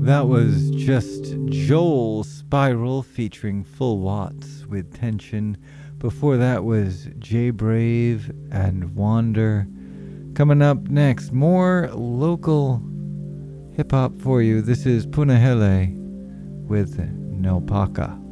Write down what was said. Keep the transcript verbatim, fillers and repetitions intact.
That was just Joel Spiral featuring Full Watts with Tension. Before that was Jay Brave and Wander. Coming up next, more local hip hop for you. This is Punahele with No Paka.